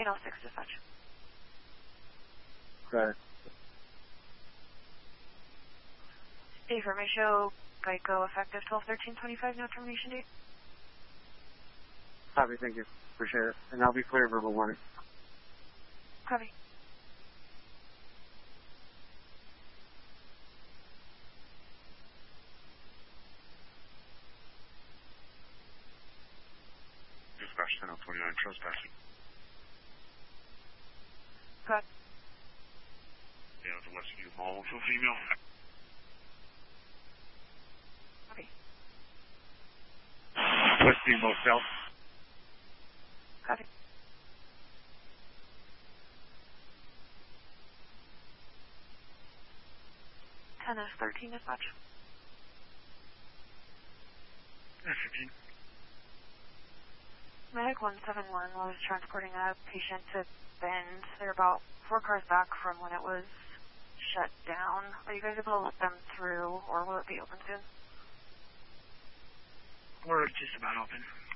1006 dispatch. Okay. Affirmation, Geico effective 12/13/25, no termination date. Copy, thank you. Appreciate it. And I'll be clear verbal warning. Copy. Dispatch 1029, trespassing. Cut. Yeah, the Westview Mall, so female. Copy. Westview Motel. Copy. F13 dispatch. F15. Medic 171 was transporting a patient to Bend. They're about 4 cars back from when it was shut down. Are you guys able to let them through, or will it be open soon? We're just about open.